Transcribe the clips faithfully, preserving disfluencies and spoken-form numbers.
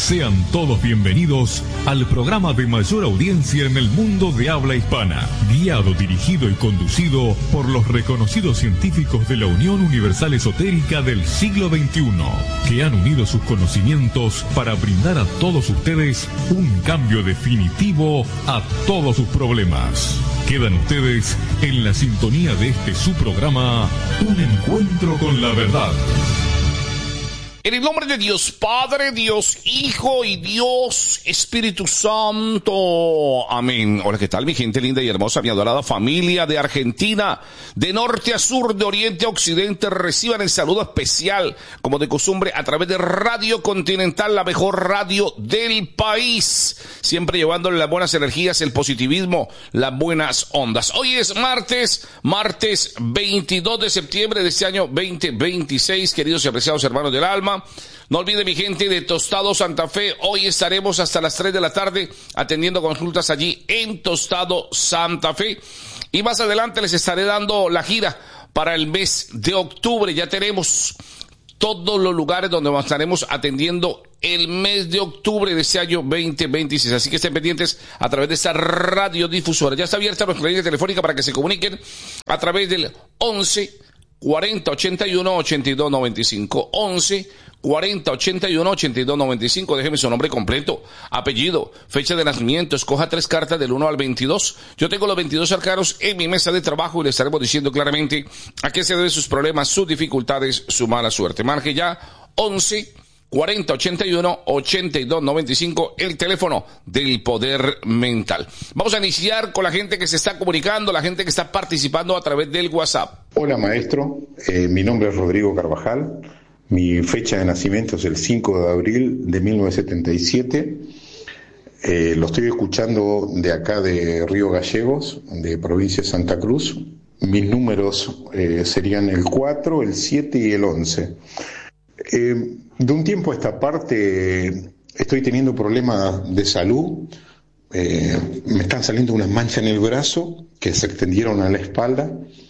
Sean todos bienvenidos al programa de mayor audiencia en el mundo de habla hispana, guiado, dirigido y conducido por los reconocidos científicos de la Unión Universal Esotérica del siglo veintiuno, que han unido sus conocimientos para brindar a todos ustedes un cambio definitivo a todos sus problemas. Quedan ustedes en la sintonía de este su programa, Un Encuentro con la Verdad. En el nombre de Dios Padre, Dios Hijo y Dios Espíritu Santo. Amén. Hola, ¿qué tal mi gente linda y hermosa, mi adorada familia de Argentina, de norte a sur, de oriente a occidente? Reciban el saludo especial, como de costumbre, a través de Radio Continental, la mejor radio del país. Siempre llevándole las buenas energías, el positivismo, las buenas ondas. Hoy es martes, martes veintidós de septiembre de este año veinte veintiséis, queridos y apreciados hermanos del alma. No olviden, mi gente de Tostado Santa Fe, hoy estaremos hasta las tres de la tarde atendiendo consultas allí en Tostado Santa Fe. Y más adelante les estaré dando la gira para el mes de octubre. Ya tenemos todos los lugares donde estaremos atendiendo el mes de octubre de este año veinte veintiséis. Así que estén pendientes a través de esta radiodifusora. Ya está abierta nuestra línea telefónica para que se comuniquen a través del once cuarenta ochenta y uno ochenta y dos noventa y cinco. once cuarenta ochenta y uno ochenta y dos noventa y cinco. Déjeme su nombre completo, apellido, fecha de nacimiento. Escoja tres cartas del uno al veintidós. Yo tengo los veintidós arcanos en mi mesa de trabajo y le estaremos diciendo claramente a qué se deben sus problemas, sus dificultades, su mala suerte. Marque ya once cuarenta ochenta y uno ochenta y dos noventa y cinco, el teléfono del poder mental. Vamos a iniciar con la gente que se está comunicando, la gente que está participando a través del WhatsApp. Hola maestro, eh, mi nombre es Rodrigo Carvajal, mi fecha de nacimiento es el cinco de abril de mil novecientos setenta y siete, eh, lo estoy escuchando de acá de Río Gallegos, de provincia de Santa Cruz. Mis números eh, serían el cuatro, el siete y el once. Eh, de un tiempo a esta parte estoy teniendo problemas de salud, eh, me están saliendo unas manchas en el brazo que se extendieron a la espalda.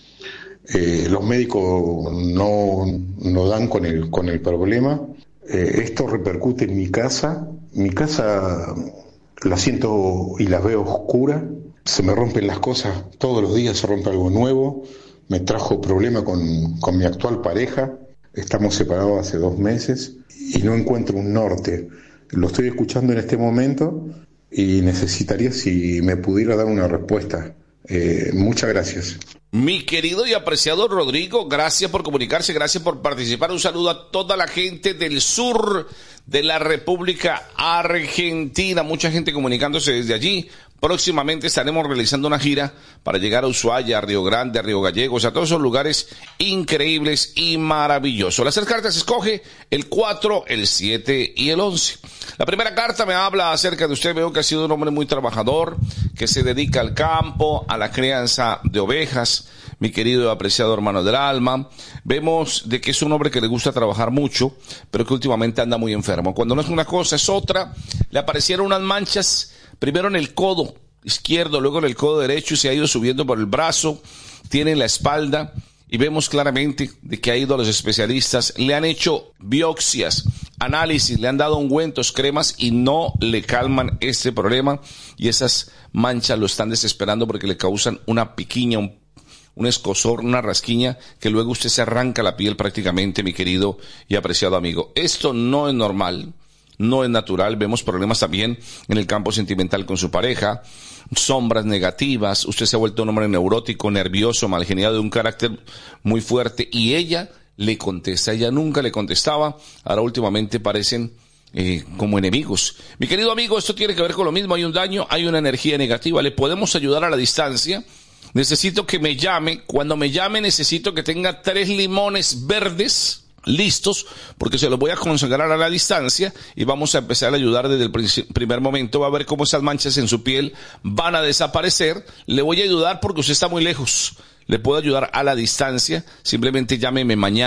Eh, los médicos no, no dan con el, con el problema. Eh, esto repercute en mi casa. Mi casa la siento y la veo oscura. Se me rompen las cosas todos los días, se rompe algo nuevo. Me trajo problema con, con mi actual pareja. Estamos separados hace dos meses y no encuentro un norte. Lo estoy escuchando en este momento y necesitaría si me pudiera dar una respuesta. Eh, muchas gracias. Mi querido y apreciado Rodrigo, gracias por comunicarse, gracias por participar. Un saludo a toda la gente del sur de la República Argentina. Mucha gente comunicándose desde allí. Próximamente estaremos realizando una gira para llegar a Ushuaia, a Río Grande, a Río Gallegos, a todos esos lugares increíbles y maravillosos. Las tres cartas escoge el cuatro, el siete y el once. La primera carta me habla acerca de usted. Veo que ha sido un hombre muy trabajador, que se dedica al campo, a la crianza de ovejas. Mi querido y apreciado hermano del alma, vemos de que es un hombre que le gusta trabajar mucho, pero que últimamente anda muy enfermo. Cuando no es una cosa, es otra. Le aparecieron unas manchas, primero en el codo izquierdo, luego en el codo derecho, y se ha ido subiendo por el brazo, tiene en la espalda, y vemos claramente de que ha ido a los especialistas, le han hecho biopsias, análisis, le han dado ungüentos, cremas, y no le calman este problema, y esas manchas lo están desesperando porque le causan una piquiña, un un escozor, una rasquiña, que luego usted se arranca la piel prácticamente, mi querido y apreciado amigo. Esto no es normal, no es natural. Vemos problemas también en el campo sentimental con su pareja, sombras negativas. Usted se ha vuelto un hombre neurótico, nervioso, malgeniado, de un carácter muy fuerte, y ella le contesta. Ella nunca le contestaba, ahora últimamente parecen Eh, como enemigos. Mi querido amigo, esto tiene que ver con lo mismo. Hay un daño, hay una energía negativa. Le podemos ayudar a la distancia. Necesito que me llame. Cuando me llame necesito que tenga tres limones verdes listos, porque se los voy a consagrar a la distancia y vamos a empezar a ayudar desde el primer momento. Va a ver cómo esas manchas en su piel van a desaparecer. Le voy a ayudar porque usted está muy lejos. Le puedo ayudar a la distancia. Simplemente llámeme mañana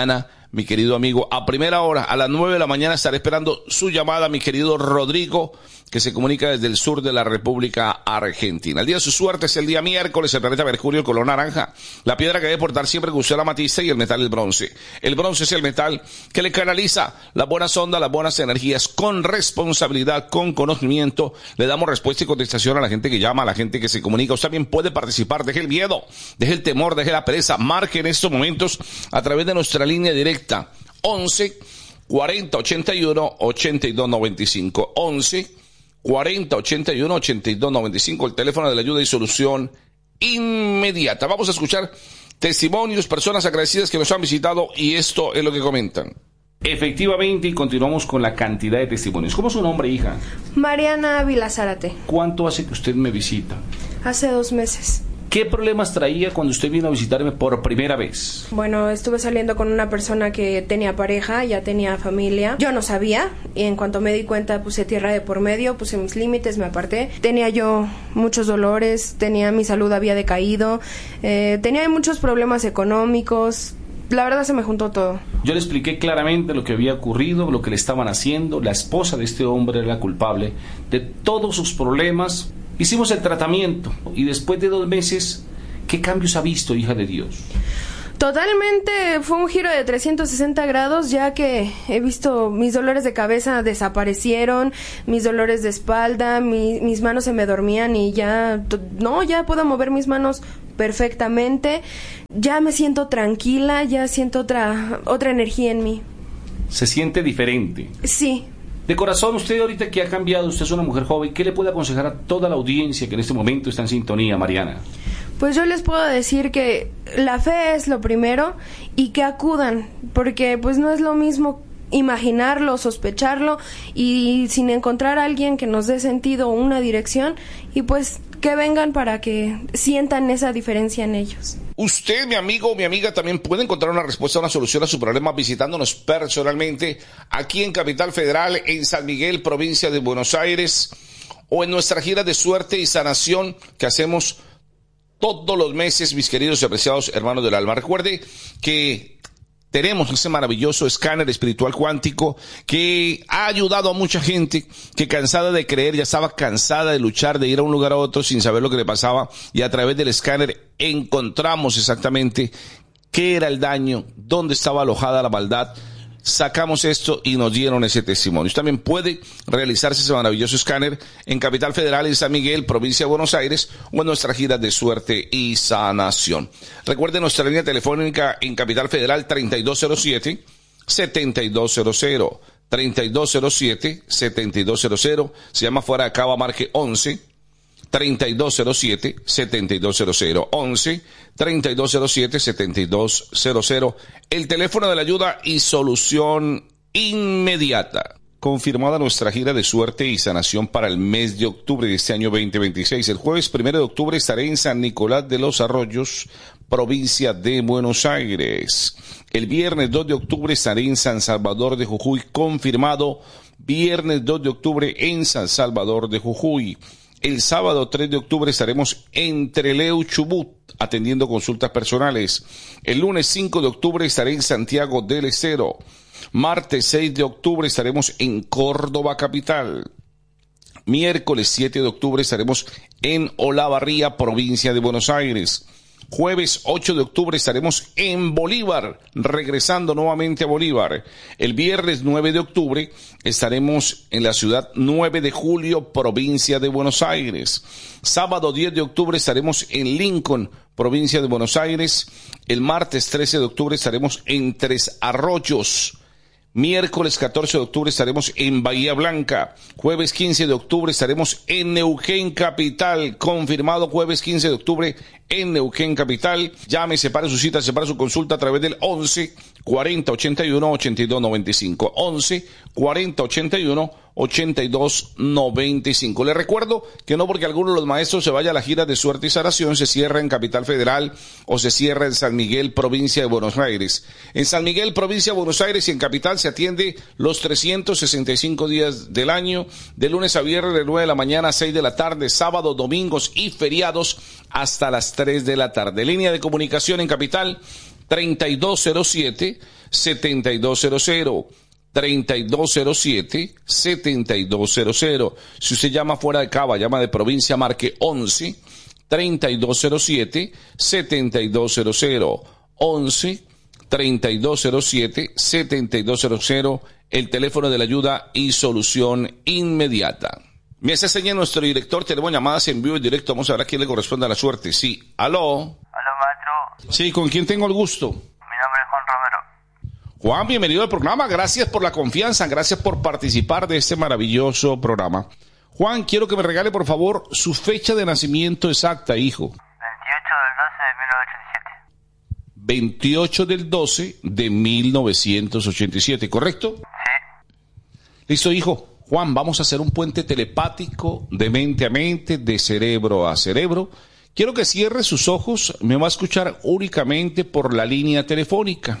mi querido amigo. A primera hora, a las nueve de la mañana, estaré esperando su llamada, mi querido Rodrigo, que se comunica desde el sur de la República Argentina. El día de su suerte es el día miércoles, el planeta Mercurio, el color naranja. La piedra que debe portar siempre que usted la amatista, y el metal el bronce. El bronce es el metal que le canaliza las buenas ondas, las buenas energías, con responsabilidad, con conocimiento. Le damos respuesta y contestación a la gente que llama, a la gente que se comunica. Usted también puede participar. Deje el miedo, deje el temor, deje la pereza. Marque en estos momentos a través de nuestra línea directa once cuarenta ochenta y uno ochenta y dos noventa y cinco. once cuarenta ochenta y uno ochenta y dos noventa y cinco, el teléfono de la ayuda y solución inmediata. Vamos a escuchar testimonios, personas agradecidas que nos han visitado, y esto es lo que comentan. Efectivamente, y continuamos con la cantidad de testimonios. ¿Cómo es su nombre, hija? Mariana Ávila Zárate. ¿Cuánto hace que usted me visita? Hace dos meses. ¿Qué problemas traía cuando usted vino a visitarme por primera vez? Bueno, estuve saliendo con una persona que tenía pareja, ya tenía familia. Yo no sabía, y en cuanto me di cuenta puse tierra de por medio, puse mis límites, me aparté. Tenía yo muchos dolores, tenía mi salud había decaído, eh, tenía muchos problemas económicos. La verdad se me juntó todo. Yo le expliqué claramente lo que había ocurrido, lo que le estaban haciendo. La esposa de este hombre era la culpable de todos sus problemas. Hicimos el tratamiento y después de dos meses, ¿qué cambios ha visto, hija de Dios? Totalmente, fue un giro de trescientos sesenta grados, ya que he visto mis dolores de cabeza desaparecieron, mis dolores de espalda, mi, mis manos se me dormían y ya, no, ya puedo mover mis manos perfectamente, ya me siento tranquila, ya siento otra, otra energía en mí. ¿Se siente diferente? Sí. De corazón, usted ahorita que ha cambiado, usted es una mujer joven, ¿qué le puede aconsejar a toda la audiencia que en este momento está en sintonía, Mariana? Pues yo les puedo decir que la fe es lo primero y que acudan, porque pues no es lo mismo imaginarlo, sospecharlo y sin encontrar a alguien que nos dé sentido o una dirección, y pues que vengan para que sientan esa diferencia en ellos. Usted, mi amigo o mi amiga, también puede encontrar una respuesta, una solución a su problema visitándonos personalmente aquí en Capital Federal, en San Miguel, provincia de Buenos Aires, o en nuestra gira de suerte y sanación que hacemos todos los meses, mis queridos y apreciados hermanos del alma. Recuerde que tenemos ese maravilloso escáner espiritual cuántico que ha ayudado a mucha gente que, cansada de creer, ya estaba cansada de luchar, de ir a un lugar a otro sin saber lo que le pasaba, y a través del escáner encontramos exactamente qué era el daño, dónde estaba alojada la maldad. Sacamos esto y nos dieron ese testimonio. Usted también puede realizarse ese maravilloso escáner en Capital Federal, en San Miguel, provincia de Buenos Aires, o en nuestra gira de suerte y sanación. Recuerde nuestra línea telefónica en Capital Federal, treinta y dos cero siete, setenta y dos cero cero, treinta y dos cero siete, setenta y dos cero cero. Se llama fuera de Cava, marque once treinta y dos cero siete, setenta y dos cero cero, once treinta y dos cero siete, setenta y dos cero cero, el teléfono de la ayuda y solución inmediata. Confirmada nuestra gira de suerte y sanación para el mes de octubre de este año veinte veintiséis. El jueves primero de octubre estaré en San Nicolás de los Arroyos, provincia de Buenos Aires. El viernes dos de octubre estaré en San Salvador de Jujuy, confirmado. Viernes dos de octubre en San Salvador de Jujuy. El sábado tres de octubre estaremos en Trelew, Chubut, atendiendo consultas personales. El lunes cinco de octubre estaré en Santiago del Estero. Martes seis de octubre estaremos en Córdoba capital. Miércoles siete de octubre estaremos en Olavarría, provincia de Buenos Aires. Jueves ocho de octubre estaremos en Bolívar, regresando nuevamente a Bolívar. El viernes nueve de octubre estaremos en la ciudad nueve de julio, provincia de Buenos Aires. Sábado diez de octubre estaremos en Lincoln, provincia de Buenos Aires. El martes trece de octubre estaremos en Tres Arroyos. Miércoles catorce de octubre estaremos en Bahía Blanca. Jueves quince de octubre estaremos en Neuquén Capital. Confirmado, jueves quince de octubre en Neuquén Capital. Llame, separe su cita, separe su consulta a través del once cuarenta ochenta y uno ochenta y dos noventa y cinco. once cuarenta ochenta y uno ochenta y dos noventa y cinco. Le recuerdo que no porque alguno de los maestros se vaya a la gira de suerte y sanación se cierra en Capital Federal o se cierra en San Miguel, provincia de Buenos Aires. En San Miguel, provincia de Buenos Aires, y en Capital se atiende los trescientos sesenta y cinco días del año, de lunes a viernes de nueve de la mañana a seis de la tarde, sábados, domingos y feriados hasta las tres de la tarde. Línea de comunicación en Capital treinta y dos cero siete, setenta y dos cero cero. treinta y dos cero siete, setenta y dos cero cero. Si usted llama fuera de Cava, llama de provincia, marque once, treinta y dos cero siete, setenta y dos cero cero. once, treinta y dos cero siete, setenta y dos cero cero. El teléfono de la ayuda y solución inmediata. Me hace señal nuestro director, tenemos llamadas en vivo y directo. Vamos a ver a quién le corresponde a la suerte. Sí, aló. Aló, maestro. Sí, ¿con quién tengo el gusto? Mi nombre es Juan Romero. Juan, bienvenido al programa. Gracias por la confianza, gracias por participar de este maravilloso programa. Juan, quiero que me regale, por favor, su fecha de nacimiento exacta, hijo. veintiocho del doce de mil novecientos ochenta y siete. veintiocho del doce de mil novecientos ochenta y siete, ¿correcto? Sí. Listo, hijo. Juan, vamos a hacer un puente telepático de mente a mente, de cerebro a cerebro. Quiero que cierre sus ojos, me va a escuchar únicamente por la línea telefónica.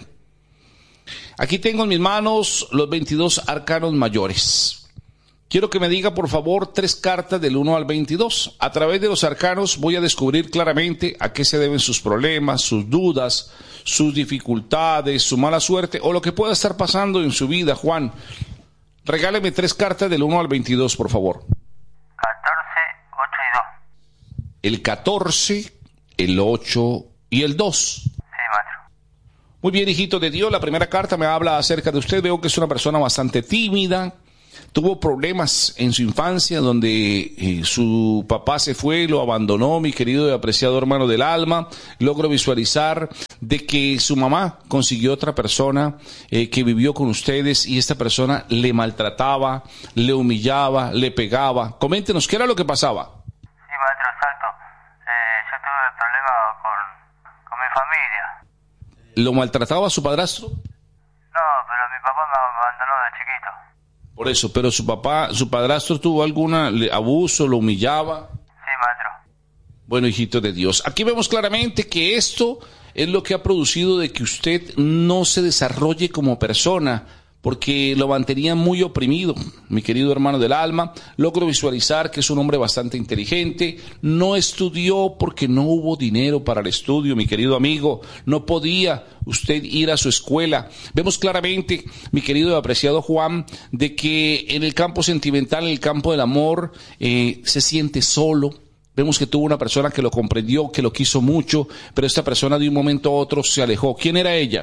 Aquí tengo en mis manos los veintidós arcanos mayores. Quiero que me diga, por favor, tres cartas del uno al veintidós. A través de los arcanos voy a descubrir claramente a qué se deben sus problemas, sus dudas, sus dificultades, su mala suerte o lo que pueda estar pasando en su vida, Juan. Regáleme tres cartas del uno al veintidós, por favor. catorce, ocho y dos. El catorce, el ocho y el dos. Sí, maestro. Muy bien, hijito de Dios. La primera carta me habla acerca de usted. Veo que es una persona bastante tímida. Tuvo problemas en su infancia donde eh, su papá se fue, lo abandonó, mi querido y apreciado hermano del alma. Logro visualizar de que su mamá consiguió otra persona eh, que vivió con ustedes y esta persona le maltrataba, le humillaba, le pegaba. Coméntenos, ¿qué era lo que pasaba? Sí, maestro, exacto. Eh, yo tuve problemas con, con mi familia. ¿Lo maltrataba su padrastro? No, pero mi papá me abandonó de chiquito. Por eso, pero su papá, su padrastro tuvo alguna abuso, lo humillaba. Sí, maestro. Bueno, hijito de Dios, aquí vemos claramente que esto es lo que ha producido de que usted no se desarrolle como persona, porque lo mantenía muy oprimido, mi querido hermano del alma. Logro visualizar que es un hombre bastante inteligente, no estudió porque no hubo dinero para el estudio, mi querido amigo, no podía usted ir a su escuela. Vemos claramente, mi querido y apreciado Juan, de que en el campo sentimental, en el campo del amor, eh, se siente solo. Vemos que tuvo una persona que lo comprendió, que lo quiso mucho, pero esta persona de un momento a otro se alejó. ¿Quién era ella?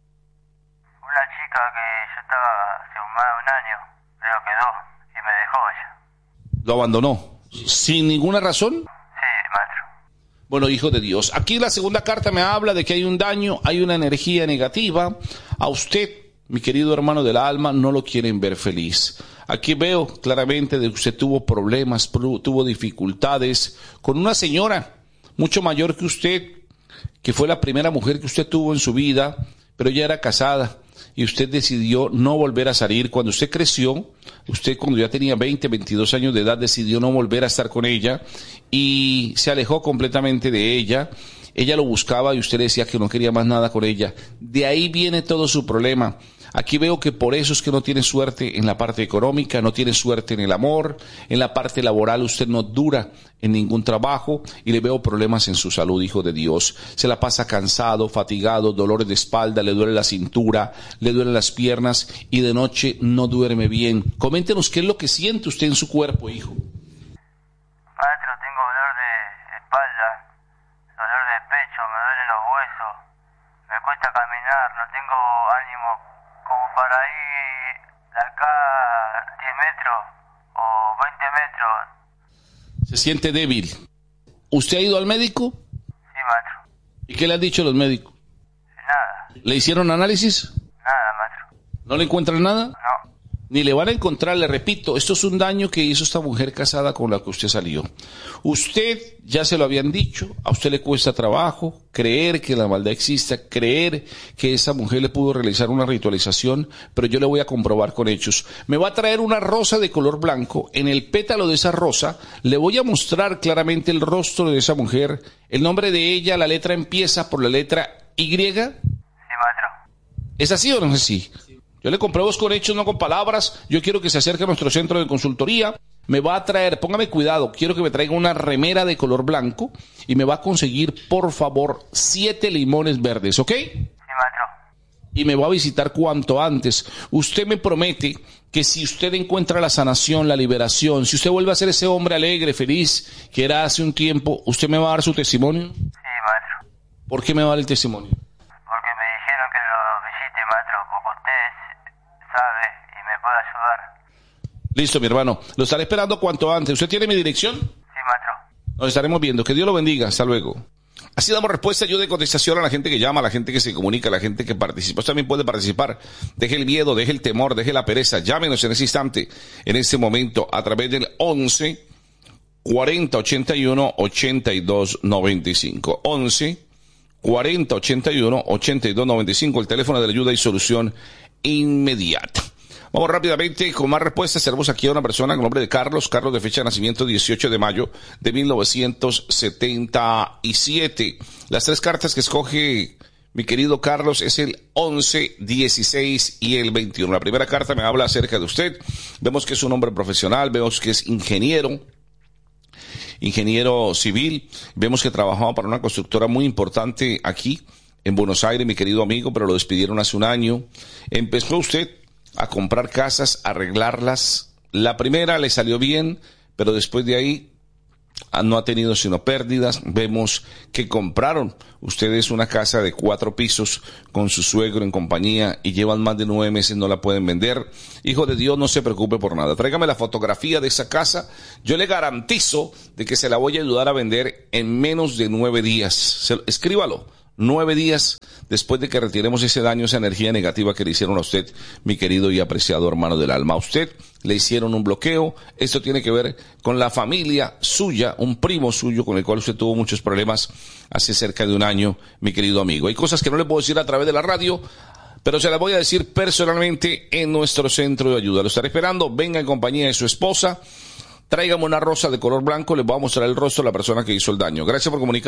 Una chica que yo estaba hace más de un año, creo que dos, y me dejó ella. Lo abandonó. ¿Sin ninguna razón? Sí, maestro. Bueno, hijo de Dios, aquí la segunda carta me habla de que hay un daño, hay una energía negativa. A usted, mi querido hermano del alma, no lo quieren ver feliz. Aquí veo claramente de que usted tuvo problemas, tuvo dificultades con una señora mucho mayor que usted, que fue la primera mujer que usted tuvo en su vida, pero ya era casada y usted decidió no volver a salir. Cuando usted creció, usted cuando ya tenía veinte, veintidós años de edad, decidió no volver a estar con ella y se alejó completamente de ella. Ella lo buscaba y usted decía que no quería más nada con ella. De ahí viene todo su problema. Aquí veo que por eso es que no tiene suerte en la parte económica, no tiene suerte en el amor, en la parte laboral usted no dura en ningún trabajo y le veo problemas en su salud, hijo de Dios. Se la pasa cansado, fatigado, dolores de espalda, le duele la cintura, le duelen las piernas y de noche no duerme bien. Coméntenos qué es lo que siente usted en su cuerpo, hijo. Maestro, tengo dolor de espalda, dolor de pecho, me duelen los huesos, me cuesta caminar, no tengo ánimo como para ir de acá diez metros o veinte metros. Se siente débil. ¿Usted ha ido al médico? Sí, maestro. ¿Y qué le han dicho los médicos? Nada. ¿Le hicieron análisis? Nada, maestro. ¿No le encuentran nada? No. Ni le van a encontrar, le repito, esto es un daño que hizo esta mujer casada con la que usted salió. Usted, ya se lo habían dicho, a usted le cuesta trabajo creer que la maldad exista, creer que esa mujer le pudo realizar una ritualización, pero yo le voy a comprobar con hechos. Me va a traer una rosa de color blanco, en el pétalo de esa rosa le voy a mostrar claramente el rostro de esa mujer, el nombre de ella, la letra empieza por la letra Y. Sí, maestro. ¿Es así o no es así? Yo le compruebo con hechos, no con palabras. Yo quiero que se acerque a nuestro centro de consultoría me va a traer, póngame cuidado, quiero que me traiga una remera de color blanco y me va a conseguir, por favor, siete limones verdes, ¿ok? Sí, maestro. Y me va a visitar cuanto antes. Usted me promete que si usted encuentra la sanación, la liberación, si usted vuelve a ser ese hombre alegre, feliz, que era hace un tiempo, ¿usted me va a dar su testimonio? Sí, maestro. ¿Por qué me va a dar el testimonio? Porque me dijeron que lo visite, maestro, porque usted sabe y me puede ayudar. Listo, mi hermano. Lo estaré esperando cuanto antes. ¿Usted tiene mi dirección? Sí, maestro. Nos estaremos viendo. Que Dios lo bendiga. Hasta luego. Así damos respuesta yo de contestación a la gente que llama, a la gente que se comunica, a la gente que participa. Usted también puede participar. Deje el miedo, deje el temor, deje la pereza. Llámenos en ese instante, en este momento, a través del once cuarenta ochenta y uno ochenta y dos noventa y cinco. once cuarenta ochenta y uno ochenta y dos noventa y cinco, el teléfono de la ayuda y solución inmediata. Vamos rápidamente con más respuestas. Tenemos aquí a una persona con nombre de Carlos. Carlos, de fecha de nacimiento dieciocho de mayo de mil novecientos setenta y siete. Las tres cartas que escoge mi querido Carlos es el once, dieciséis y el veintiuno. La primera carta me habla acerca de usted. Vemos que es un hombre profesional, vemos que es ingeniero. ingeniero civil. Vemos que trabajaba para una constructora muy importante aquí en Buenos Aires, mi querido amigo, pero lo despidieron hace un año. Empezó usted a comprar casas, a arreglarlas. La primera le salió bien, pero después de ahí no ha tenido sino pérdidas. Vemos que compraron ustedes una casa de cuatro pisos con su suegro en compañía y llevan más de nueve meses, no la pueden vender. Hijo de Dios, no se preocupe por nada. Tráigame la fotografía de esa casa. Yo le garantizo de que se la voy a ayudar a vender en menos de nueve días. Se, escríbalo. Nueve días después de que retiremos ese daño, esa energía negativa que le hicieron a usted, mi querido y apreciado hermano del alma. A usted le hicieron un bloqueo. Esto tiene que ver con la familia suya, un primo suyo con el cual usted tuvo muchos problemas hace cerca de un año, mi querido amigo. Hay cosas que no le puedo decir a través de la radio, pero se las voy a decir personalmente en nuestro centro de ayuda. Lo estaré esperando. Venga en compañía de su esposa. Tráigame una rosa de color blanco. Les voy a mostrar el rostro de la persona que hizo el daño. Gracias por comunicar.